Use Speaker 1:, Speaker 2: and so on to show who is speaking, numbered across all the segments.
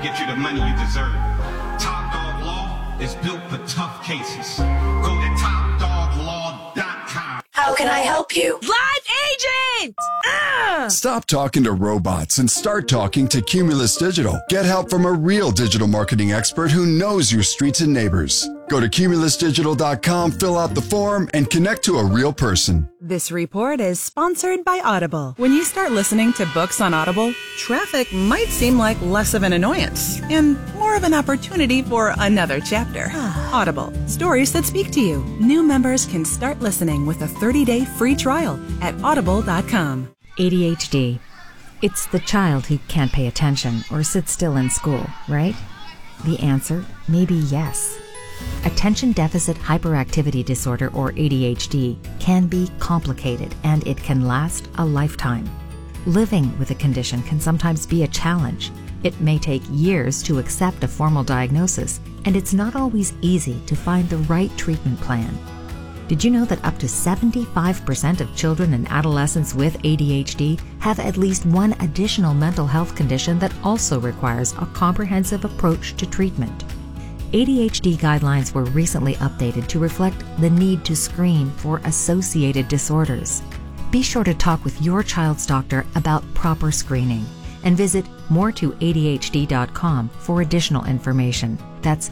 Speaker 1: get you the money you deserve. Top Dog Law is built for tough cases. Go to topdoglaw.com.
Speaker 2: How can I help you?
Speaker 3: Live agent!
Speaker 4: Stop talking to robots and start talking to Cumulus Digital. Get help from a real digital marketing expert who knows your streets and neighbors. Go to cumulusdigital.com, fill out the form, and connect to a real person.
Speaker 5: This report is sponsored by Audible. When you start listening to books on Audible, traffic might seem like less of an annoyance and more of an opportunity for another chapter. Audible, stories that speak to you. New members can start listening with a 30-day free trial at audible.com.
Speaker 6: ADHD. It's the child who can't pay attention or sit still in school, right? The answer may be yes. Attention Deficit Hyperactivity Disorder, or ADHD, can be complicated and it can last a lifetime. Living with a condition can sometimes be a challenge. It may take years to accept a formal diagnosis, and it's not always easy to find the right treatment plan. Did you know that up to 75% of children and adolescents with ADHD have at least one additional mental health condition that also requires a comprehensive approach to treatment? ADHD guidelines were recently updated to reflect the need to screen for associated disorders. Be sure to talk with your child's doctor about proper screening and visit moretoadhd.com for additional information. That's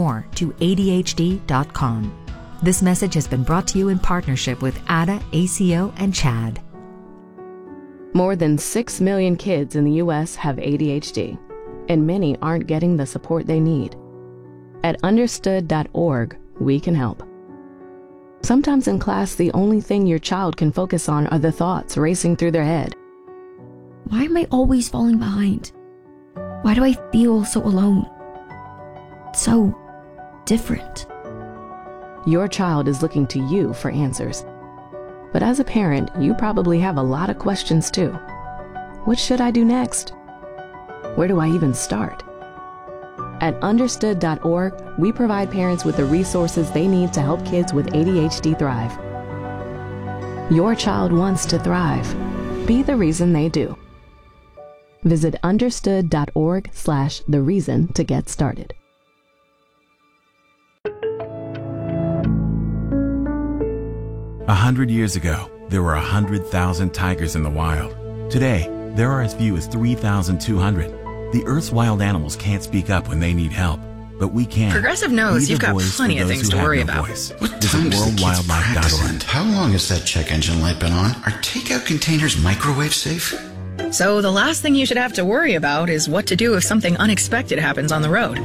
Speaker 6: moretoadhd.com. This message has been brought to you in partnership with ADA, ACO, and CHAD.
Speaker 7: More than 6 million kids in the U.S. have ADHD, and many aren't getting the support they need. At understood.org, we can help. Sometimes in class, the only thing your child can focus on are the thoughts racing through their head.
Speaker 8: Why am I always falling behind? Why do I feel so alone? So different.
Speaker 7: Your child is looking to you for answers. But as a parent, you probably have a lot of questions too. What should I do next? Where do I even start? At understood.org, we provide parents with the resources they need to help kids with ADHD thrive. Your child wants to thrive. Be the reason they do. Visit understood.org/the reason to get started.
Speaker 9: A 100 years ago, there were 100,000 tigers in the wild. Today, there are as few as 3,200. The Earth's wild animals can't speak up when they need help, but we can.
Speaker 10: Progressive knows you've got plenty of things to worry about.
Speaker 11: What time does the kids practice end? How long has that check engine light been on? Are takeout containers microwave safe?
Speaker 10: So the last thing you should have to worry about is what to do if something unexpected happens on the road.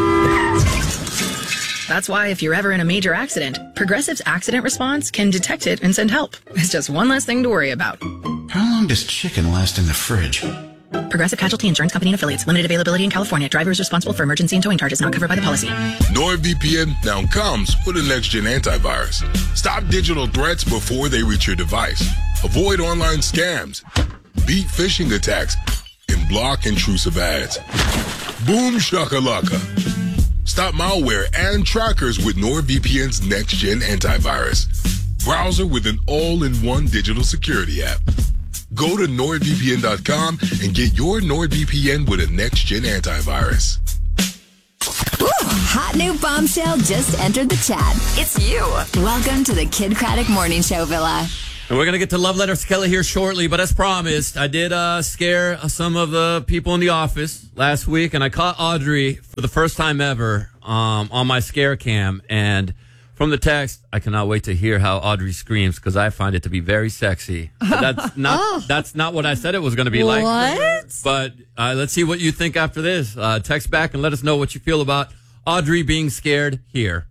Speaker 10: That's why if you're ever in a major accident, Progressive's accident response can detect it and send help. It's just one less thing to worry about.
Speaker 11: How long does chicken last in the fridge?
Speaker 10: Progressive Casualty Insurance Company and Affiliates. Limited availability in California. Driver is responsible for emergency and towing charges not covered by the policy.
Speaker 12: NordVPN now comes with a next-gen antivirus. Stop digital threats before they reach your device. Avoid online scams. Beat phishing attacks. And block intrusive ads. Boom shakalaka. Stop malware and trackers with NordVPN's next-gen antivirus. Browser with an all-in-one digital security app. Go to NordVPN.com and get your NordVPN with a next-gen antivirus.
Speaker 13: Ooh, hot new bombshell just entered the chat. It's you. Welcome to the Kid Craddock Morning Show Villa.
Speaker 14: And we're going to get to Love Letters to Kelly here shortly, but as promised, I did scare some of the people in the office last week, and I caught Audrey for the first time ever on my scare cam. And from the text, I cannot wait to hear how Audrey screams because I find it to be very sexy. But that's not what I said it was going to be like.
Speaker 15: What?
Speaker 14: But let's see what you think after this. Text back and let us know what you feel about Audrey being scared here.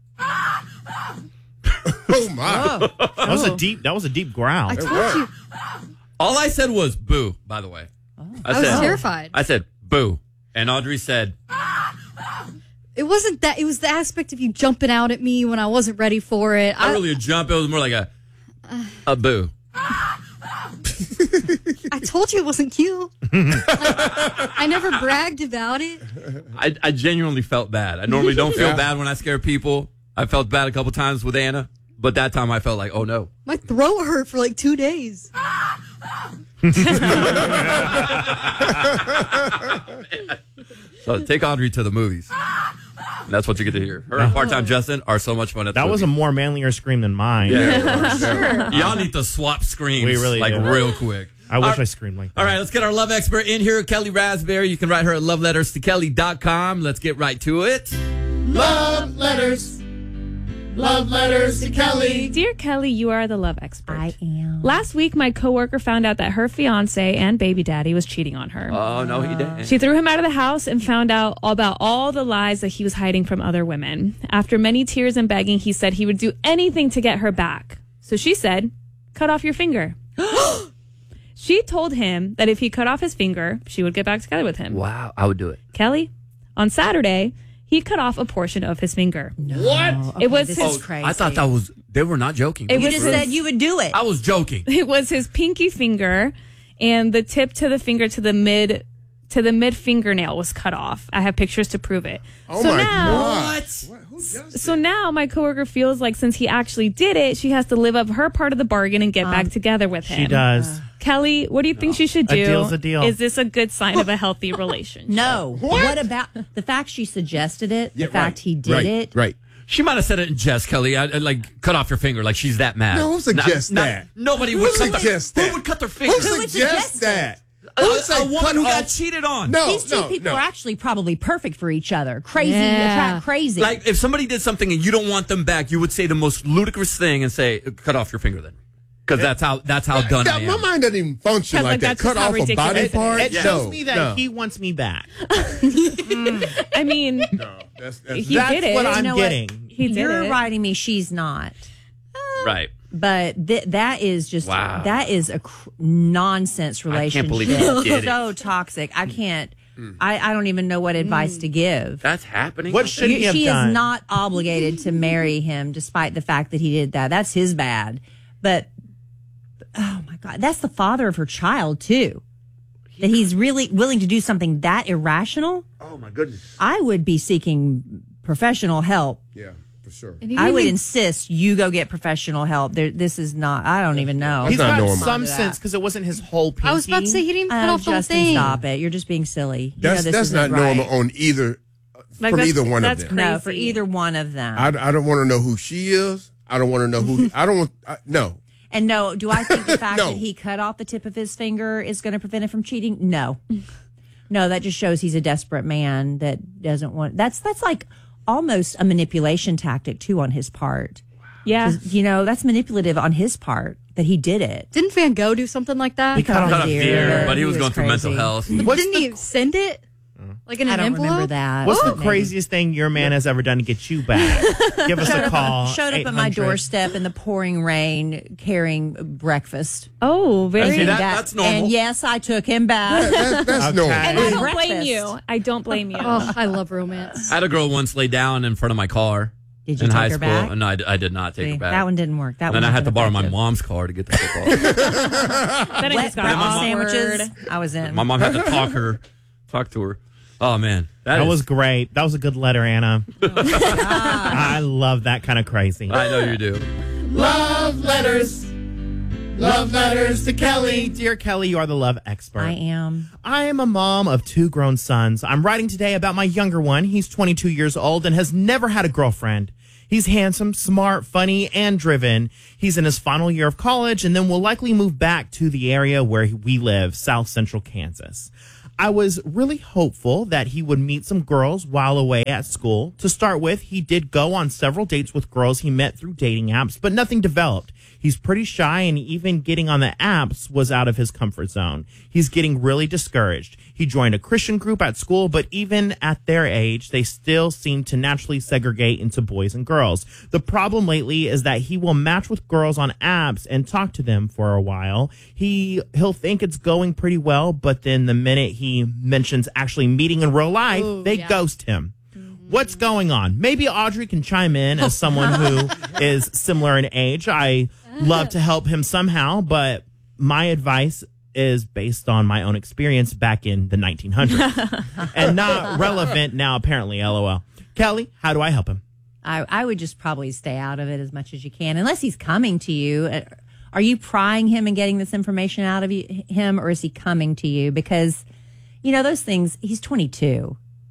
Speaker 16: Oh my! That was a deep growl.
Speaker 15: I told you.
Speaker 14: All I said was boo. By the way,
Speaker 15: I was terrified.
Speaker 14: I said boo, and Audrey said.
Speaker 15: It wasn't that. It was the aspect of you jumping out at me when I wasn't ready for it.
Speaker 14: Not really a jump. It was more like a boo.
Speaker 15: I told you it wasn't cute. I never bragged about it.
Speaker 14: I genuinely felt bad. I normally don't feel bad when I scare people. I felt bad a couple times with Anna, but that time I felt like, oh no.
Speaker 15: My throat hurt for like 2 days.
Speaker 14: So take Audrey to the movies. That's what you get to hear. Her and Part-Time Justin are so much fun at the
Speaker 16: That was a
Speaker 14: movies.
Speaker 16: more manlier scream than mine.
Speaker 14: Yeah.
Speaker 15: Sure.
Speaker 14: Y'all need to swap screams
Speaker 16: We really do.
Speaker 14: real quick.
Speaker 16: I wish I screamed like that.
Speaker 14: All right, let's get our love expert in here, Kelly Raspberry. You can write her at loveletterstokelly.com. Let's get right to it.
Speaker 2: Love letters. Love letters to Kelly.
Speaker 3: Dear Kelly, you are the love expert.
Speaker 6: I am.
Speaker 3: Last week, my coworker found out that her fiance and baby daddy was cheating on her.
Speaker 14: Oh, no, he didn't.
Speaker 3: She threw him out of the house and found out about all the lies that he was hiding from other women. After many tears and begging, he said he would do anything to get her back. So she said, cut off your finger. She told him that if he cut off his finger, she would get back together with him.
Speaker 14: Wow, I would do it.
Speaker 3: Kelly, on Saturday, he cut off a portion of his finger.
Speaker 14: What?
Speaker 3: It was
Speaker 6: this
Speaker 3: his
Speaker 6: is crazy.
Speaker 14: I thought that was, they were not joking.
Speaker 3: It
Speaker 6: You
Speaker 3: was
Speaker 6: just
Speaker 3: his-
Speaker 6: said you would do it.
Speaker 14: I was joking.
Speaker 3: It was his pinky finger, and the tip to the finger to the mid fingernail was cut off. I have pictures to prove it.
Speaker 2: Oh
Speaker 3: so
Speaker 2: my
Speaker 3: now,
Speaker 2: God.
Speaker 3: So now my coworker feels like since he actually did it, she has to live up her part of the bargain and get back together with him.
Speaker 16: She does.
Speaker 3: Kelly, what do you think she should
Speaker 16: A
Speaker 3: do?
Speaker 16: deal's a deal.
Speaker 3: Is this a good sign of a healthy relationship?
Speaker 6: No. What about the fact she suggested it? The fact he did it?
Speaker 2: Right.
Speaker 14: She might have said it in jest, Kelly. I like, cut off your finger, like she's that mad.
Speaker 2: No, who suggests that?
Speaker 14: Nobody
Speaker 2: Who
Speaker 14: would cut
Speaker 2: suggests
Speaker 14: their,
Speaker 2: that?
Speaker 14: Who would cut their finger?
Speaker 2: Who suggests that?
Speaker 14: A woman who got cheated on.
Speaker 2: No,
Speaker 6: These two people are actually probably perfect for each other. Crazy, attract crazy.
Speaker 14: Like, if somebody did something and you don't want them back, you would say the most ludicrous thing and say, cut off your finger then. Because that's how done I am.
Speaker 2: My mind doesn't even function like that.
Speaker 3: That's just
Speaker 2: Cut
Speaker 3: how
Speaker 2: off a
Speaker 3: ridiculous
Speaker 2: body
Speaker 3: it is.
Speaker 2: part?
Speaker 16: It
Speaker 2: No,
Speaker 16: shows me that
Speaker 2: no.
Speaker 16: he wants me back.
Speaker 3: I mean,
Speaker 2: That's
Speaker 3: he
Speaker 16: That's
Speaker 3: did it.
Speaker 16: what I'm
Speaker 6: You know what?
Speaker 16: getting.
Speaker 3: He did
Speaker 6: You're
Speaker 3: it.
Speaker 6: writing me, she's not.
Speaker 14: Right.
Speaker 6: But that is just
Speaker 14: Wow.
Speaker 6: that is a nonsense relationship.
Speaker 14: believe you did it.
Speaker 6: So toxic. I can't. I don't even know what advice to give.
Speaker 14: That's happening.
Speaker 16: What should he have
Speaker 6: She
Speaker 16: done?
Speaker 6: is not obligated to marry him, despite the fact that he did that. That's his bad. But oh my God, that's the father of her child too. That he's really willing to do something that irrational.
Speaker 2: Oh, my goodness.
Speaker 6: I would be seeking professional help.
Speaker 2: Yeah, for sure.
Speaker 6: I would insist you go get professional help. This is not. I don't even know.
Speaker 16: He's
Speaker 2: not
Speaker 16: got
Speaker 2: normal.
Speaker 16: some sense because it wasn't his whole pinky.
Speaker 15: I was about to say he didn't cut off the whole
Speaker 6: Justin,
Speaker 15: thing.
Speaker 6: stop it. You're just being silly. You know
Speaker 2: That's
Speaker 6: this
Speaker 2: that's
Speaker 6: isn't
Speaker 2: not
Speaker 6: right.
Speaker 2: normal on either,
Speaker 3: Like,
Speaker 2: from
Speaker 3: that's-
Speaker 2: either one of
Speaker 3: that's
Speaker 2: them.
Speaker 6: No, for
Speaker 3: crazy.
Speaker 6: either one of them.
Speaker 2: I don't want to know who she is. I don't want to know who. I don't want. No.
Speaker 6: And no, do I think the fact
Speaker 2: No.
Speaker 6: that he cut off the tip of his finger is going to prevent him from cheating? No. No, that just shows he's a desperate man that doesn't want. That's like almost a manipulation tactic too on his part.
Speaker 3: Yeah.
Speaker 6: 'Cause, you know, that's manipulative on his part that he did it.
Speaker 15: Didn't Van Gogh do something like that?
Speaker 16: He cut off
Speaker 14: Cut off
Speaker 6: dear,
Speaker 14: deer, but he
Speaker 6: he
Speaker 14: was
Speaker 6: was
Speaker 14: going through mental
Speaker 6: crazy.
Speaker 14: health.
Speaker 15: Didn't he send it? Like in
Speaker 6: I
Speaker 15: an
Speaker 6: don't
Speaker 15: envelope?
Speaker 6: remember that.
Speaker 16: What's the
Speaker 6: Maybe.
Speaker 16: craziest thing your man has ever done to get you back? Give us a call.
Speaker 6: Showed up at my
Speaker 16: 800.
Speaker 6: doorstep in the pouring rain carrying breakfast.
Speaker 3: Oh, very.
Speaker 14: See, that's normal.
Speaker 6: And yes, I took him back.
Speaker 2: That's
Speaker 16: Okay.
Speaker 2: normal.
Speaker 3: And I don't
Speaker 6: Breakfast.
Speaker 3: blame you. I don't blame you.
Speaker 15: Oh, I love romance.
Speaker 14: I had a girl once lay down in front of my car
Speaker 6: Did you
Speaker 14: in
Speaker 6: take
Speaker 14: high
Speaker 6: her
Speaker 14: school.
Speaker 6: back?
Speaker 14: No, I did not take
Speaker 6: See,
Speaker 14: her back.
Speaker 6: that one didn't work. That
Speaker 14: And then
Speaker 6: one
Speaker 14: I had to
Speaker 6: wasn't
Speaker 14: borrow my
Speaker 6: effective.
Speaker 14: mom's car to get the football.
Speaker 3: Then it
Speaker 6: Wet
Speaker 3: just got
Speaker 6: breakfast
Speaker 3: awkward.
Speaker 6: sandwiches. I was in.
Speaker 14: My mom had to talk to her. Oh man,
Speaker 16: That
Speaker 14: is-
Speaker 16: was great. That was a good letter, Anna. I love that kind of crazy.
Speaker 14: I know you do.
Speaker 2: Love letters. Love letters to Kelly.
Speaker 16: Dear Kelly, you are the love expert.
Speaker 6: I am.
Speaker 16: I am a mom of 2 grown sons. I'm writing today about my younger one. He's 22 years old and has never had a girlfriend. He's handsome, smart, funny, and driven. He's in his final year of college and then will likely move back to the area where we live, South Central Kansas. I was really hopeful that he would meet some girls while away at school. To start with, he did go on several dates with girls he met through dating apps, but nothing developed. He's pretty shy, and even getting on the apps was out of his comfort zone. He's getting really discouraged. He joined a Christian group at school, but even at their age, they still seem to naturally segregate into boys and girls. The problem lately is that he will match with girls on apps and talk to them for a while. He'll think it's going pretty well, but then the minute he mentions actually meeting in real life, they ghost him. What's going on? Maybe Audrey can chime in as someone who is similar in age. I love to help him somehow, but my advice is based on my own experience back in the 1900s and not relevant now, apparently, LOL. Kelly, how do I help him?
Speaker 6: I would just probably stay out of it as much as you can, unless he's coming to you. Are you prying him and getting this information out of him, or is he coming to you? Because, you know, those things, he's 22.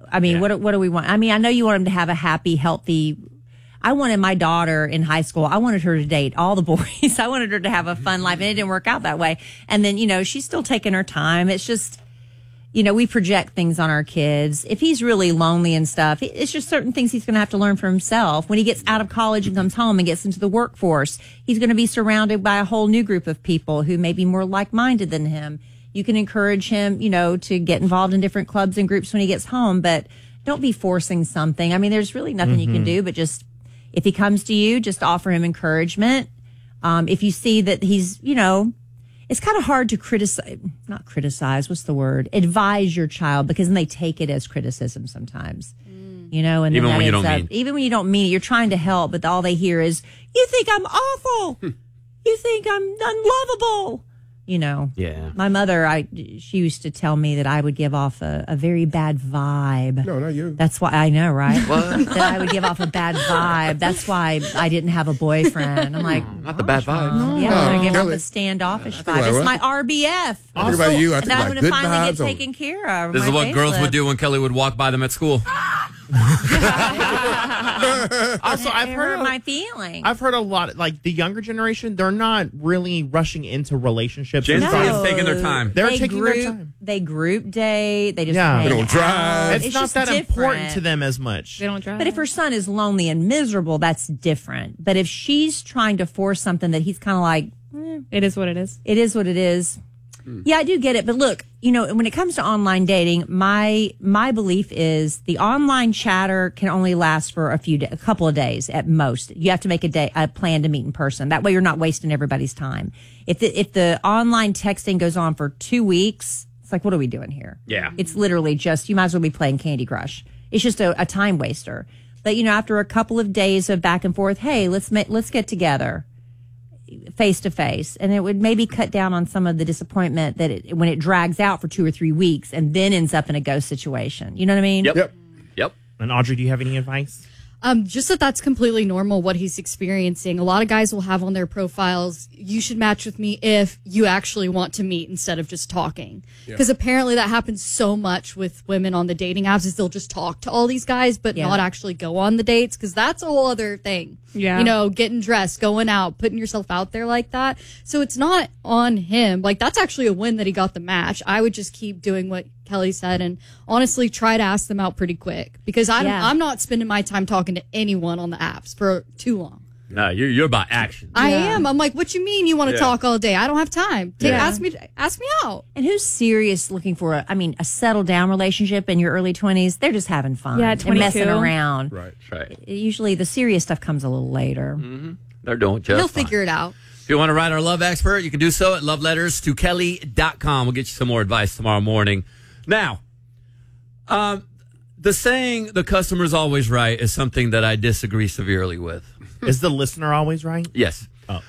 Speaker 17: I mean, what do we want? I mean, I know you want him to have a happy, healthy. I wanted my daughter in high school. I wanted her to date all the boys. I wanted her to have a fun life, and it didn't work out that way. And then, she's still taking her time. It's just, we project things on our kids. If he's really lonely and stuff, it's just certain things he's going to have to learn for himself. When he gets out of college and comes home and gets into the workforce, he's going to be surrounded by a whole new group of people who may be more like-minded than him. You can encourage him, to get involved in different clubs and groups when he gets home, but don't be forcing something. I mean, there's really nothing you can do, but just, if he comes to you, just offer him encouragement. If you see that he's, it's kind of hard to advise your child, because then they take it as criticism sometimes, and
Speaker 14: even when you don't mean.
Speaker 17: Even when you don't mean it, you're trying to help, but all they hear is, you think I'm awful. You think I'm unlovable.
Speaker 14: Yeah.
Speaker 17: My mother, she used to tell me that I would give off a very bad vibe.
Speaker 2: No, not you.
Speaker 17: That's why I know, right?
Speaker 14: What?
Speaker 17: That I would give off a bad vibe. That's why I didn't have a boyfriend. I'm like,
Speaker 14: not the bad vibe.
Speaker 17: yeah, I'm gonna give off
Speaker 2: Kelly.
Speaker 17: a standoffish
Speaker 2: think
Speaker 17: vibe. It's
Speaker 2: like
Speaker 17: my RBF.
Speaker 2: I think about you. I think
Speaker 17: And I'm
Speaker 2: like
Speaker 17: gonna
Speaker 2: good
Speaker 17: finally get
Speaker 2: vibes.
Speaker 17: taken care of.
Speaker 14: This is
Speaker 17: My
Speaker 14: what girls
Speaker 17: facelift.
Speaker 14: would do when Kelly would walk by them at school.
Speaker 16: Also, I've
Speaker 17: It
Speaker 16: heard
Speaker 17: hurt my feelings.
Speaker 16: I've heard a lot, like the younger generation, they're not really rushing into relationships.
Speaker 14: Gen
Speaker 16: and
Speaker 14: Z
Speaker 16: stuff.
Speaker 14: is taking their time.
Speaker 16: They're
Speaker 17: They
Speaker 16: taking
Speaker 17: group,
Speaker 16: their time.
Speaker 17: They group date. They just
Speaker 16: Yeah.
Speaker 17: hang
Speaker 2: They don't drive.
Speaker 17: out.
Speaker 16: It's not
Speaker 17: just
Speaker 16: that important
Speaker 17: different.
Speaker 16: to them as much.
Speaker 3: They don't drive.
Speaker 17: But if her son is lonely and miserable, that's different. But if she's trying to force something that he's kind of like,
Speaker 3: it is what it is.
Speaker 17: it is what it is. Yeah, I do get it. But look, when it comes to online dating, my belief is the online chatter can only last for a couple of days at most. You have to make a plan to meet in person. That way you're not wasting everybody's time. If the online texting goes on for 2 weeks, it's like, what are we doing here?
Speaker 14: Yeah.
Speaker 17: It's literally just, you might as well be playing Candy Crush. It's just a time waster. But, after a couple of days of back and forth, hey, let's get together face to face, and it would maybe cut down on some of the disappointment that when it drags out for 2 or 3 weeks and then ends up in a ghost situation. You know what I mean?
Speaker 14: Yep.
Speaker 16: And Audrey, do you have any advice?
Speaker 15: Just that's completely normal what he's experiencing. A lot of guys will have on their profiles, you should match with me if you actually want to meet instead of just talking. Because apparently that happens so much with women on the dating apps is they'll just talk to all these guys but not actually go on the dates, because that's a whole other thing.
Speaker 3: Yeah.
Speaker 15: Getting dressed, going out, putting yourself out there like that. So it's not on him. Like, that's actually a win that he got the match. I would just keep doing what Kelly said and honestly try to ask them out pretty quick, because I'm not spending my time talking to anyone on the apps for too long.
Speaker 14: No, you're about action.
Speaker 15: I am. I'm like, what you mean you want to talk all day? I don't have time. Ask me out.
Speaker 17: And who's serious looking for a settled down relationship in your early 20s? They're just having fun
Speaker 3: Yeah,
Speaker 17: and
Speaker 3: 22.
Speaker 17: messing around.
Speaker 2: Right.
Speaker 17: Usually the serious stuff comes a little later.
Speaker 14: Mm-hmm. They're doing just
Speaker 15: He'll
Speaker 14: fine.
Speaker 15: figure it out.
Speaker 14: If you want to write our love expert, you can do so at loveletterstokelly.com. We'll get you some more advice tomorrow morning. Now, the saying "the customer's always right" is something that I disagree severely with.
Speaker 16: Is the listener always right?
Speaker 14: Yes.
Speaker 16: Oh.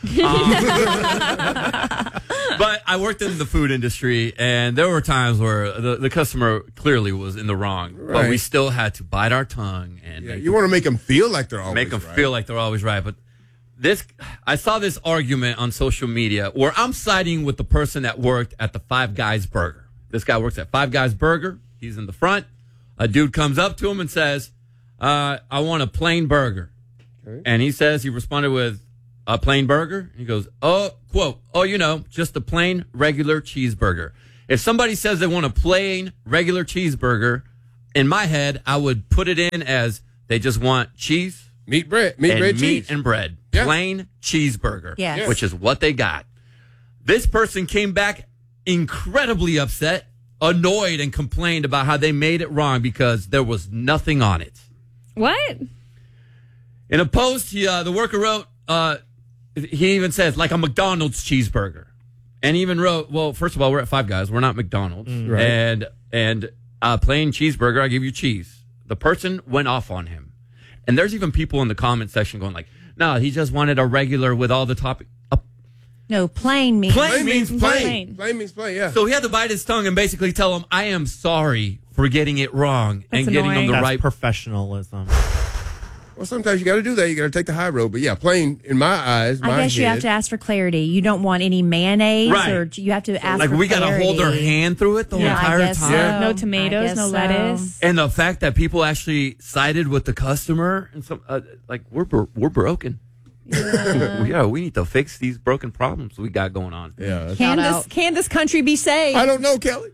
Speaker 14: But I worked in the food industry, and there were times where the customer clearly was in the wrong, but we still had to bite our tongue and
Speaker 2: you want to make them feel like they're always
Speaker 14: make them
Speaker 2: right.
Speaker 14: feel like they're always right. But I saw this argument on social media where I'm siding with the person that worked at the Five Guys Burger. This guy works at Five Guys Burger. He's in the front. A dude comes up to him and says, I want a plain burger. Okay. And he responded with, a plain burger? He goes, quote, just a plain regular cheeseburger. If somebody says they want a plain regular cheeseburger, in my head, I would put it in as they just want cheese,
Speaker 2: meat, bread, cheese.
Speaker 14: and bread.
Speaker 2: Yeah.
Speaker 14: Plain cheeseburger,
Speaker 17: Yes.
Speaker 14: which is what they got. This person came back incredibly upset, annoyed, and complained about how they made it wrong because there was nothing on it.
Speaker 3: What?
Speaker 14: In a post, the worker wrote, he even says, like a McDonald's cheeseburger. And he even wrote, well, first of all, we're at Five Guys. We're not McDonald's.
Speaker 2: Right.
Speaker 14: And a plain cheeseburger, I give you cheese. The person went off on him. And there's even people in the comment section going like, no, he just wanted a regular with all the topping.
Speaker 17: No, plain means
Speaker 14: Plain means plain.
Speaker 2: Plain means plain, yeah.
Speaker 14: So he had to bite his tongue and basically tell him, I am sorry for getting it wrong
Speaker 3: That's
Speaker 14: and getting
Speaker 3: annoying.
Speaker 14: him the
Speaker 16: That's
Speaker 14: right.
Speaker 16: professionalism.
Speaker 2: Well, sometimes you got to do that. You got to take the high road. But yeah, plain in my eyes,
Speaker 17: I guess you have to ask for clarity. You don't want any mayonnaise,
Speaker 14: Right.
Speaker 17: or you have to ask
Speaker 14: Like
Speaker 17: for
Speaker 14: we got to
Speaker 17: clarity.
Speaker 14: hold our hand through it the
Speaker 17: Yeah, I
Speaker 14: entire
Speaker 17: guess
Speaker 14: time.
Speaker 17: so.
Speaker 3: No tomatoes,
Speaker 17: I guess
Speaker 3: no
Speaker 17: so.
Speaker 3: lettuce.
Speaker 14: And the fact that people actually sided with the customer and some like we're broken. Yeah, we need to fix these broken problems we got going on.
Speaker 2: Yeah.
Speaker 17: Can this country be saved?
Speaker 2: I don't know, Kelly.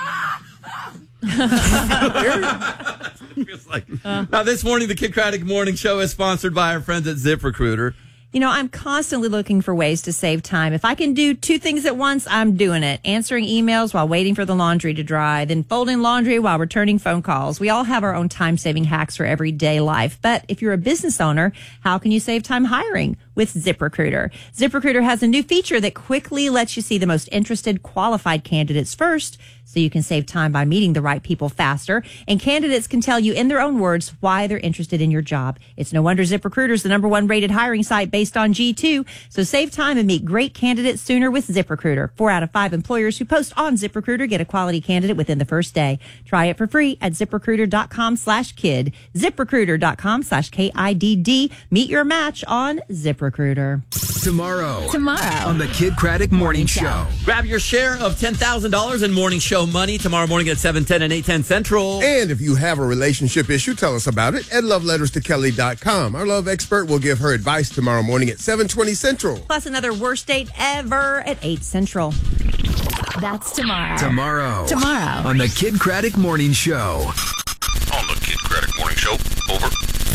Speaker 14: Now, this morning, the Kid Craddock Morning Show is sponsored by our friends at ZipRecruiter.
Speaker 17: You know, I'm constantly looking for ways to save time. If I can do 2 things at once, I'm doing it. Answering emails while waiting for the laundry to dry, then folding laundry while returning phone calls. We all have our own time-saving hacks for everyday life. But if you're a business owner, how can you save time hiring? With ZipRecruiter. ZipRecruiter has a new feature that quickly lets you see the most interested, qualified candidates first, so you can save time by meeting the right people faster. And candidates can tell you in their own words why they're interested in your job. It's no wonder ZipRecruiter is the #1 rated hiring site based on G2. So save time and meet great candidates sooner with ZipRecruiter. 4 out of 5 employers who post on ZipRecruiter get a quality candidate within the first day. Try it for free at ZipRecruiter.com/kid. ZipRecruiter.com/KIDD. Meet your match on ZipRecruiter.
Speaker 18: Tomorrow on the Kid Craddock Morning Show.
Speaker 14: Grab your share of $10,000 in morning show money tomorrow morning at 7:10 and 8:10 Central.
Speaker 2: And if you have a relationship issue, tell us about it at loveletterstokelly.com. Our love expert will give her advice tomorrow morning at 7:20 Central.
Speaker 17: Plus another worst date ever at 8 Central.
Speaker 13: That's tomorrow.
Speaker 18: Tomorrow on the Kid Craddock Morning Show.
Speaker 12: On the Kid Craddock Morning Show. Over.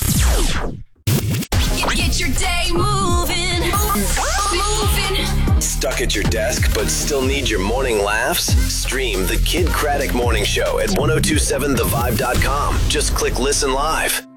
Speaker 13: Get your day moving.
Speaker 19: Stuck at your desk but still need your morning laughs? Stream the Kid Craddock Morning Show at 1027thevibe.com. Just click listen live.